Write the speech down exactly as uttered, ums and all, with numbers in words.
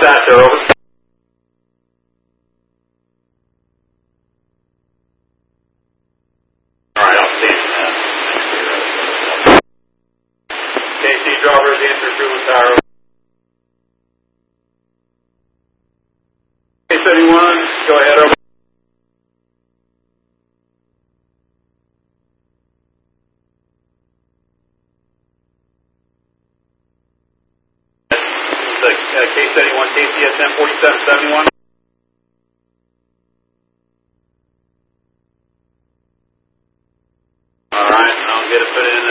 that, sir. Over. All right, I'll see you. K C Drawbridge, answer through the tower. K seventy-one, go ahead, over. K seventy-one, K C S M forty-seven seventy-one.